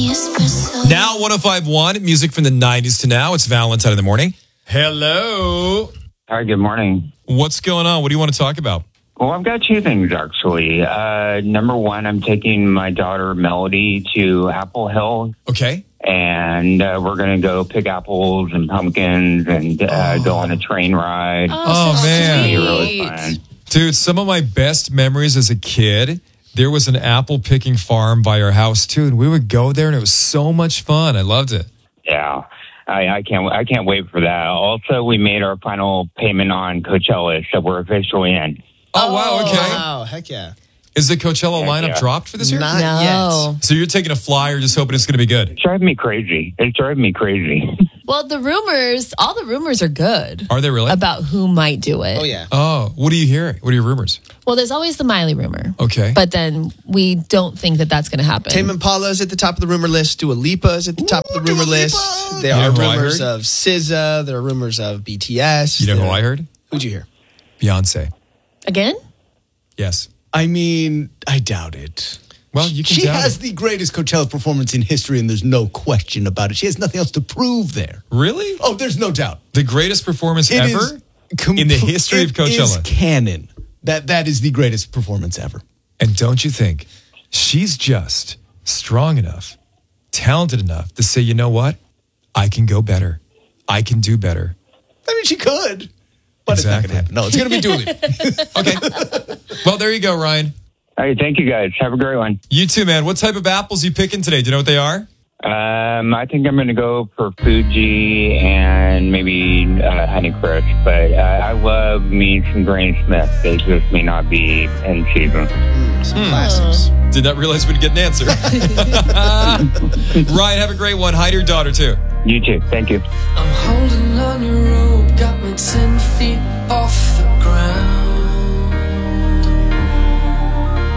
Now 105.1, music from the 90s to now. It's Valentine in the morning. Hello. Hi, good morning. What's going on? What do you want to talk about? Well, I've got two things, actually. Number one, I'm taking my daughter, Melody, to Apple Hill. Okay. And we're going to go pick apples and pumpkins and go on a train ride. Oh, man. It's gonna be really fun. Dude, some of my best memories as a kid, there was an apple picking farm by our house, too. And we would go there, and it was so much fun. I loved it. Yeah. I can't wait for that. Also, we made our final payment on Coachella, so we're officially in. Oh, wow. Okay. Wow, heck yeah. Is the Coachella lineup yeah. dropped for this year? Not yet. So you're taking a flyer, just hoping it's going to be good. It's driving me crazy. Well, all the rumors are good. Are they really? About who might do it. Oh, yeah. Oh, what are you hearing? What are your rumors? Well, there's always the Miley rumor. Okay. But then we don't think that that's going to happen. Tame Impala is at the top of the rumor list. Dua Lipa is at the top of the rumor list. There You know are who I rumors heard? of SZA. There are rumors of BTS. You know who I heard? Who'd you hear? Beyonce. Again? Yes. I mean, I doubt it. Well, you can She doubt has it. the greatest Coachella performance in history, and there's no question about it. She has nothing else to prove there. Really? Oh, there's no doubt. The greatest performance It ever is in the history of It is Coachella. canon. That is the greatest performance ever. And don't you think she's just strong enough, talented enough to say, you know what? I can go better. I can do better. I mean, she could, but Exactly. it's not going to happen. No, it's going to be Dua Lipa. Okay. Well, there you go, Ryan. All right, thank you, guys. Have a great one. You too, man. What type of apples you picking today? Do you know what they are? I think I'm going to go for Fuji and maybe Honeycrisp, but I love me some Granny Smith. They just may not be in season. Some classics. Did not realize we'd get an answer. Ryan, have a great one. Hi to your daughter, too. You too. Thank you. I'm holding on your